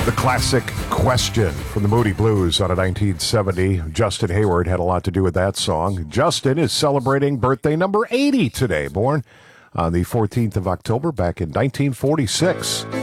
Classic Question from the Moody Blues out of 1970. Justin Hayward had a lot to do with that song. Justin is celebrating birthday number 80 today, born on the 14th of October back in 1946.